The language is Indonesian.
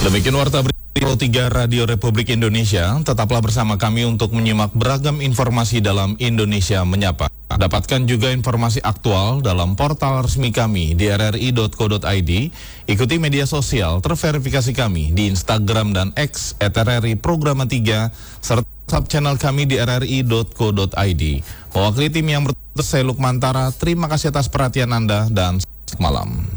Demikian warta berita 3 Radio Republik Indonesia. Tetaplah bersama kami untuk menyimak beragam informasi dalam Indonesia Menyapa. Dapatkan juga informasi aktual dalam portal resmi kami di rri.co.id. Ikuti media sosial terverifikasi kami di Instagram dan X @RRI Programa 3 serta sub channel kami di rri.co.id. Mewakili tim yang bertugas, saya Lukmantara. Terima kasih atas perhatian Anda dan selamat malam.